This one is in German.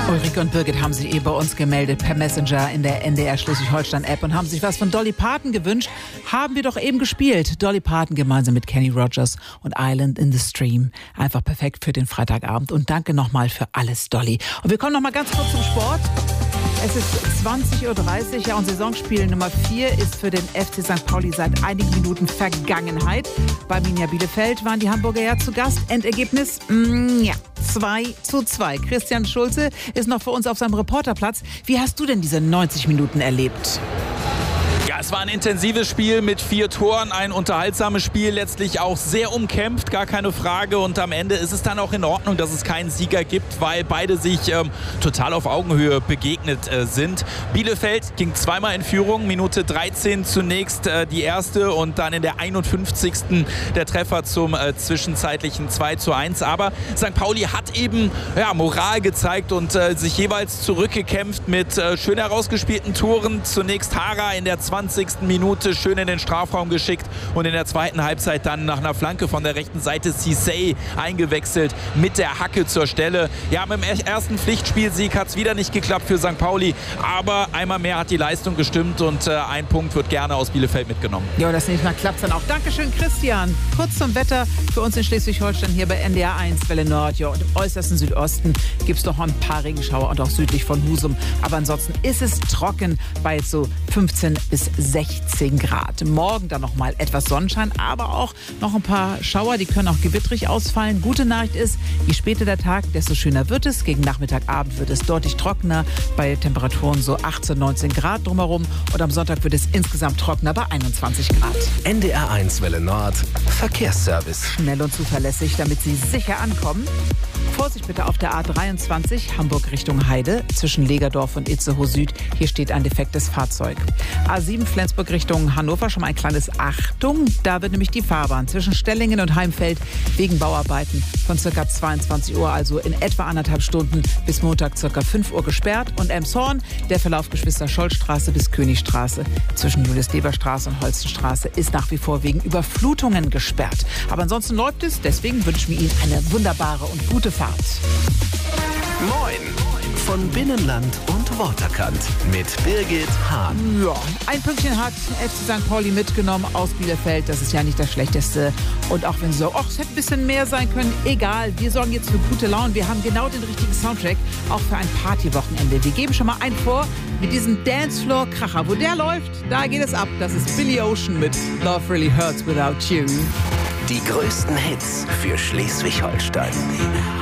Ulrike und Birgit haben sich bei uns gemeldet per Messenger in der NDR Schleswig-Holstein-App und haben sich was von Dolly Parton gewünscht. Haben wir doch eben gespielt. Dolly Parton gemeinsam mit Kenny Rogers und Island in the Stream. Einfach perfekt für den Freitagabend. Und danke nochmal für alles, Dolly. Und wir kommen nochmal ganz kurz zum Sport. Es ist 20.30 Uhr, ja, und Saisonspiel Nummer 4 ist für den FC St. Pauli seit einigen Minuten Vergangenheit. Bei Arminia Bielefeld waren die Hamburger ja zu Gast. Endergebnis, 2:2. Christian Schulze ist noch für uns auf seinem Reporterplatz. Wie hast du denn diese 90 Minuten erlebt? Ja, es war ein intensives Spiel mit 4 Toren, ein unterhaltsames Spiel, letztlich auch sehr umkämpft, gar keine Frage. Und am Ende ist es dann auch in Ordnung, dass es keinen Sieger gibt, weil beide sich total auf Augenhöhe begegnet sind. Bielefeld ging zweimal in Führung, Minute 13 zunächst die erste und dann in der 51. der Treffer zum zwischenzeitlichen 2:1. Aber St. Pauli hat eben Moral gezeigt und sich jeweils zurückgekämpft mit schön herausgespielten Toren. Zunächst Hara in der 20. Minute schön in den Strafraum geschickt und in der zweiten Halbzeit dann nach einer Flanke von der rechten Seite Cissé eingewechselt mit der Hacke zur Stelle. Ja, mit dem ersten Pflichtspielsieg hat es wieder nicht geklappt für St. Pauli, aber einmal mehr hat die Leistung gestimmt und ein Punkt wird gerne aus Bielefeld mitgenommen. Ja, das nächste Mal klappt es dann auch. Dankeschön, Christian. Kurz zum Wetter für uns in Schleswig-Holstein hier bei NDR 1 Welle Nord. Ja, und im äußersten Südosten gibt es noch ein paar Regenschauer und auch südlich von Husum. Aber ansonsten ist es trocken bei jetzt so 15 bis 16 Grad. Morgen dann noch mal etwas Sonnenschein, aber auch noch ein paar Schauer, die können auch gewittrig ausfallen. Gute Nachricht ist, je später der Tag, desto schöner wird es. Gegen Nachmittagabend wird es deutlich trockener, bei Temperaturen so 18, 19 Grad drumherum. Und am Sonntag wird es insgesamt trockener bei 21 Grad. NDR 1 Welle Nord, Verkehrsservice. Schnell und zuverlässig, damit Sie sicher ankommen. Vorsicht bitte auf der A23 Hamburg Richtung Heide zwischen Legerdorf und Itzehoe Süd. Hier steht ein defektes Fahrzeug. A7 Flensburg Richtung Hannover, schon mal ein kleines Achtung. Da wird nämlich die Fahrbahn zwischen Stellingen und Heimfeld wegen Bauarbeiten von ca. 22 Uhr, also in etwa 1,5 Stunden bis Montag ca. 5 Uhr gesperrt. Und Elmshorn, der Verlauf Geschwister-Scholl-Straße bis Königstraße zwischen Julius-Leber-Straße und Holstenstraße ist nach wie vor wegen Überflutungen gesperrt. Aber ansonsten läuft es, deswegen wünschen wir Ihnen eine wunderbare und gute Fahrt. Moin von Binnenland und Waterkant mit Birgit Hahn. Ja, ein Pünktchen hat FC St. Pauli mitgenommen aus Bielefeld. Das ist ja nicht das Schlechteste. Und auch wenn Sie sagen, es hätte ein bisschen mehr sein können, egal. Wir sorgen jetzt für gute Laune. Wir haben genau den richtigen Soundtrack, auch für ein Partywochenende. Wir geben schon mal einen vor mit diesem Dancefloor-Kracher. Wo der läuft, da geht es ab. Das ist Billy Ocean mit Love Really Hurts Without You. Die größten Hits für Schleswig-Holstein.